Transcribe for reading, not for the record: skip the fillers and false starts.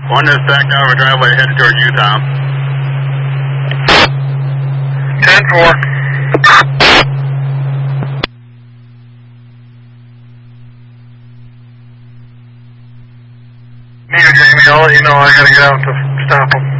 One is back out of a driveway headed toward you, Tom. 10-4. Jamie, I'll let you know I gotta get out to stop him.